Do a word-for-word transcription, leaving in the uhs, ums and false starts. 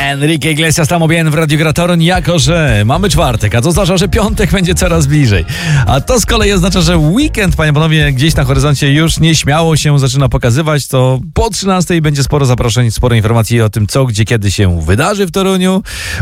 Enrique Iglesias, Tamo Bien w Radiu Gra Toruń, jako że mamy czwartek, a to oznacza, że piątek będzie coraz bliżej. A to z kolei oznacza, że weekend, panie panowie, gdzieś na horyzoncie już nieśmiało się zaczyna pokazywać. To po trzynastej będzie sporo zaproszeń, sporo informacji o tym, co, gdzie, kiedy się wydarzy w Toruniu.